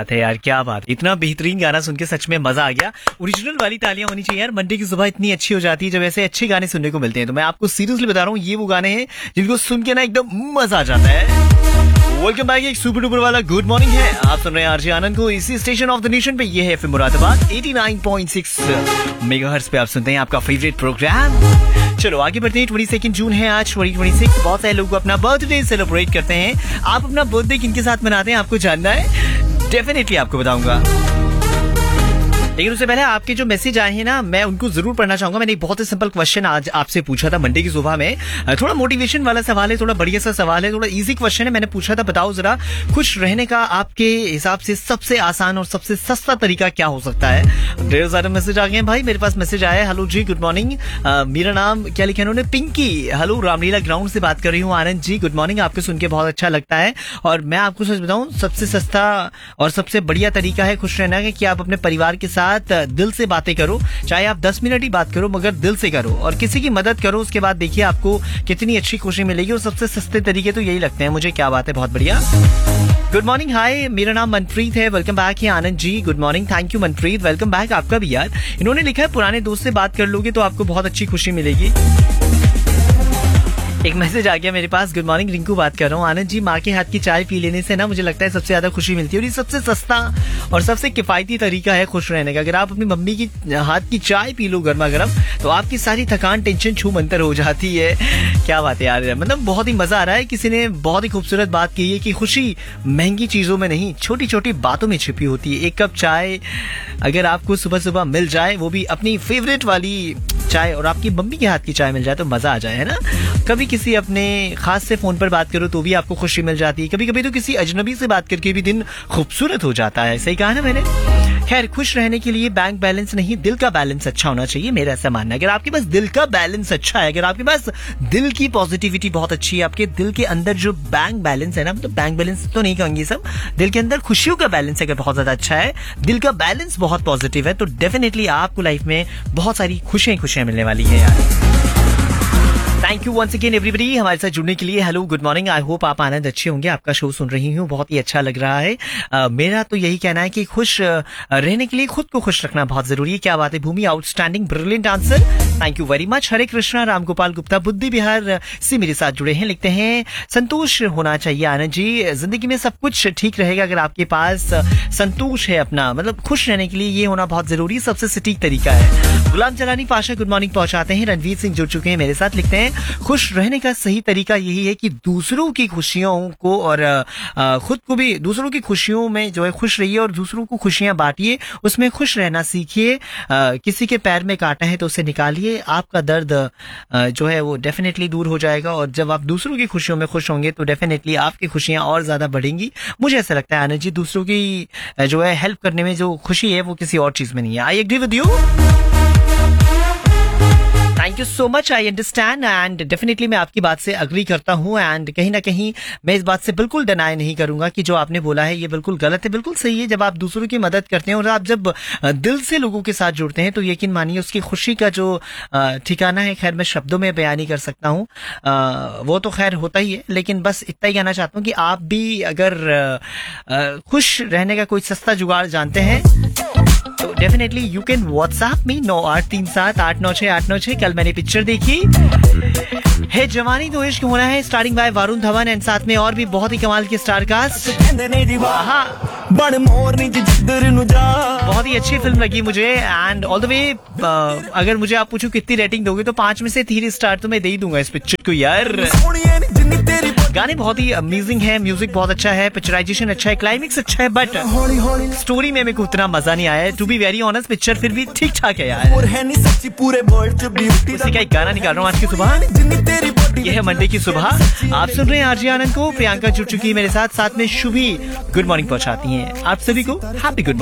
बात है यार, क्या बात। इतना बेहतरीन गाना सुन के सच में मजा आ गया। ओरिजिनल वाली तालियां होनी चाहिए यार। मंडे की सुबह इतनी अच्छी हो जाती है जब ऐसे अच्छे गाने सुनने को मिलते हैं। तो मैं आपको सीरियसली बता रहा हूँ, ये वो गाने हैं जिनको सुन के ना एकदम मजा आ जाता है। वेलकम बैक, एक सुपर डुपर वाला गुड मॉर्निंग है। आप सुन रहे हैं आरजे आनंद को इसी स्टेशन ऑफ द नेशन पे। ये है एफएम मुरादाबाद 89.6 मेगाहर्ट्ज पे। आप सुनते हैं आपका फेवरेट प्रोग्राम। चलो आगे बढ़ते हैं। 22 जून है आज 2026। बहुत सारे लोग अपना बर्थडे सेलिब्रेट करते हैं। आप अपना बर्थडे किनके साथ मनाते हैं आपको जानना है? डेफिनेटली आपको बताऊंगा, लेकिन उससे पहले आपके जो मैसेज आए हैं ना, मैं उनको जरूर पढ़ना चाहूंगा। मैंने एक बहुत ही सिंपल क्वेश्चन आज आपसे पूछा था मंडे की सुबह में। थोड़ा मोटिवेशन वाला सवाल है, थोड़ा बढ़िया सा सवाल है, थोड़ा इजी क्वेश्चन है। मैंने पूछा था, बताओ जरा खुश रहने का आपके हिसाब से सबसे आसान और सबसे सस्ता तरीका क्या हो सकता है? ढेर सारे मैसेज आ गए भाई। मेरे पास मैसेज आया है, हेलो जी गुड मॉर्निंग, मेरा नाम क्या लिखा है उन्होंने, पिंकी। हेलो रामलीला ग्राउंड से बात कर रही हूँ। आनंद जी गुड मॉर्निंग, आपको सुन के बहुत अच्छा लगता है। और मैं आपको सच बताऊं, सबसे सस्ता और सबसे बढ़िया तरीका है खुश रहना का कि आप अपने परिवार के साथ दिल से बातें करो। चाहे आप 10 मिनट ही बात करो, मगर दिल से करो और किसी की मदद करो। उसके बाद देखिए आपको कितनी अच्छी खुशी मिलेगी। और सबसे सस्ते तरीके तो यही लगते हैं मुझे। क्या बात है, बहुत बढ़िया। गुड मॉर्निंग, हाय, मेरा नाम मनप्रीत है। वेलकम बैक है Anand ji, good morning. Thank you Manpreet, welcome back आपका भी यार। इन्होंने लिखा है, पुराने दोस्त से बात कर लोगे तो आपको बहुत अच्छी खुशी मिलेगी। एक मैसेज आ गया मेरे पास, गुड मॉर्निंग रिंकू बात कर रहा हूँ। आनंद जी, माँ के हाथ की चाय पी लेने से ना मुझे लगता है सबसे ज्यादा खुशी मिलती है। और ये सबसे सस्ता और सबसे किफायती तरीका है खुश रहने का। अगर आप अपनी मम्मी की हाथ की चाय पी लो गर्मा गर्म, तो आपकी सारी थकान टेंशन छू मंतर हो जाती है। क्या बात है यार, मतलब बहुत ही मजा आ रहा है। किसी ने बहुत ही खूबसूरत बात की है कि खुशी महंगी चीजों में नहीं, छोटी छोटी बातों में छिपी होती है। एक कप चाय अगर आपको सुबह सुबह मिल जाए, वो भी अपनी फेवरेट वाली चाय, और आपकी मम्मी के हाथ की चाय मिल जाए तो मजा आ जाए, है ना। कभी किसी अपने खास से फोन पर बात करो तो भी आपको खुशी मिल जाती है। कभी कभी तो किसी अजनबी से बात करके भी दिन खूबसूरत हो जाता है। सही कहा ना मैंने। खैर, खुश रहने के लिए बैंक बैलेंस नहीं, दिल का बैलेंस अच्छा होना चाहिए, मेरा ऐसा मानना है। अगर आपके पास दिल का बैलेंस अच्छा है, अगर आपके पास दिल की पॉजिटिविटी बहुत अच्छी है, आपके दिल के अंदर जो बैंक बैलेंस है ना, मतलब बैंक बैलेंस तो नहीं कहूंगी सब, दिल के अंदर खुशियों का बैलेंस अगर बहुत ज्यादा अच्छा है, दिल का बैलेंस बहुत पॉजिटिव है, तो डेफिनेटली आपको लाइफ में बहुत सारी खुशियां मिलने वाली है यार। Thank you once again everybody हमारे साथ जुड़ने के लिए। Hello good morning, I hope आप आनंद अच्छे होंगे। आपका शो सुन रही हूँ, बहुत ही अच्छा लग रहा है। मेरा तो यही कहना है कि खुश रहने के लिए खुद को खुश रखना बहुत जरूरी है। क्या बात है भूमि, outstanding brilliant answer, thank you very much. हरे कृष्णा राम गोपाल गुप्ता बुद्धि बिहार से मेरे साथ जुड़े हैं, लिखते हैं संतोष होना चाहिए आनंद जी, जिंदगी में सब कुछ ठीक रहेगा अगर आपके पास संतोष है अपना, मतलब खुश रहने के लिए ये होना बहुत जरूरी, सबसे सटीक तरीका है। गुलाम जलानी पाशा गुड मॉर्निंग पहुंचाते हैं। रणवीर सिंह जुड़ चुके हैं मेरे साथ, लिखते हैं खुश रहने का सही तरीका यही है कि दूसरों की खुशियों को और खुद को भी, दूसरों की खुशियों में जो है खुश रहिए और दूसरों को खुशियां बांटिए, उसमें खुश रहना सीखिए। किसी के पैर में कांटा है तो उसे निकालिए, आपका दर्द जो है वो डेफिनेटली दूर हो जाएगा। और जब आप दूसरों की खुशियों में खुश होंगे तो डेफिनेटली आपकी खुशियां और ज्यादा बढ़ेंगी। मुझे ऐसा लगता है आनंद जी, दूसरों की जो है हेल्प करने में जो खुशी है वो किसी और चीज में नहीं है। I agree with you, thank you so much, I understand and definitely मैं आपकी बात से अग्री करता हूँ। एंड कहीं ना कहीं मैं इस बात से बिल्कुल डिनाई नहीं करूंगा कि जो आपने बोला है ये बिल्कुल गलत है, बिल्कुल सही है। जब आप दूसरों की मदद करते हैं और आप जब दिल से लोगों के साथ जुड़ते हैं तो यकीन मानिए उसकी खुशी का जो ठिकाना है, खैर मैं शब्दों में बयान नहीं कर सकता हूँ, वो तो खैर होता ही है। लेकिन बस इतना ही कहना चाहता हूँ कि आप भी अगर खुश रहने का कोई सस्ता जुगाड़ जानते हैं तो definitely you can WhatsApp me 9837896896। कल मैंने पिक्चर देखी है जवानी तो इश्क होना है, starring bye Varun Dhawan, and साथ में और भी बहुत ही कमाल के स्टार कास्ट। बहुत ही अच्छी फिल्म लगी मुझे एंड ऑल द वे अगर मुझे आप पूछो कितनी रेटिंग दोगे तो 5 में से 3 स्टार तो मैं दे ही दूंगा इस पिक्चर को यार। गाने बहुत ही अमेजिंग है, म्यूजिक बहुत अच्छा है, पिक्चराइजेशन अच्छा है, क्लाइमेक्स अच्छा है, बट स्टोरी में मेरे को उतना मजा नहीं आया। To be very honest, picture फिर भी ठीक ठाक है यार। उसी का एक गाना निकाल रहा हूँ आज की सुबह, यह है मंडे की सुबह। आप सुन रहे हैं आरजे आनंद को, प्रियंका जुड़ चुकी है मेरे साथ, साथ में शुभी गुड मॉर्निंग पहुंचाती हैं आप सभी को। Happy good morning.